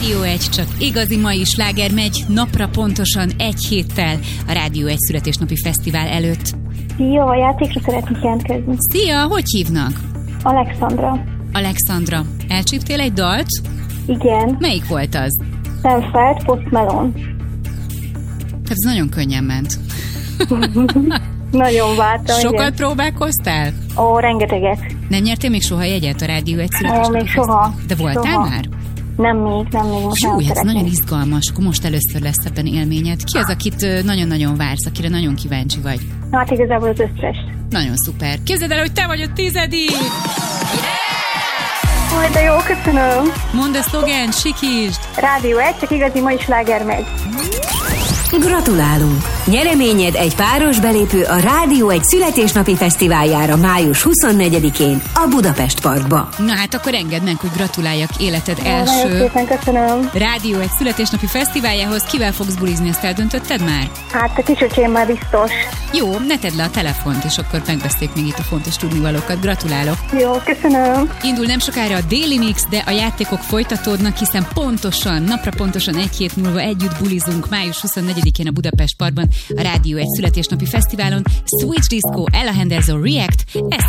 Rádió 1, csak igazi mai sláger megy napra pontosan egy héttel a Rádió 1 születésnapi fesztivál előtt. Szia, a játékra szeretnék jelentkezni. Szia, hogy hívnak? Alexandra. Alexandra, elcsíptél egy dalt? Igen. Melyik volt az? Sam Felt, Post Malone. Ez nagyon könnyen ment. Nagyon vártam. Sokat próbálkoztál? Ó, rengeteget. Nem nyertél még soha jegyet a Rádió 1 születésnapi még soha. De voltál soha. már? Nem még. Most Jó, ez szeretnék. nagyon izgalmas, akkor most először lesz ebben élményed. Ki az, akit nagyon-nagyon vársz, akire nagyon kíváncsi vagy? Hát igazából az összes. Nagyon szuper. Képzeld el, hogy te vagy a 10. Majd de jó, köszönöm. Mondd a szlogent, sikítsd! Rádió 1, csak igazi mai sláger megy. Gratulálunk! Nyereményed egy páros belépő a Rádió 1 születésnapi fesztiváljára május 24-én a Budapest Parkba. Na hát akkor engedd meg, hogy gratuláljak életed Nagyon első szépen köszönöm. Rádió 1 születésnapi fesztiváljához. Kivel fogsz bulizni, ezt eldöntötted már? Hát a kisöcsém már biztos. Jó, ne tedd le a telefont, és akkor megbeszéljük még itt a fontos tudnivalókat. Gratulálok! Jó, köszönöm. Indul nem sokára a Daily Mix, de a játékok folytatódnak, hiszen napra pontosan egy hét múlva együtt bulizunk május 24-én a Budapest Parkban a Rádió 1 születésnapi fesztiválon. Switch Disco, Ella Henderson React, ezt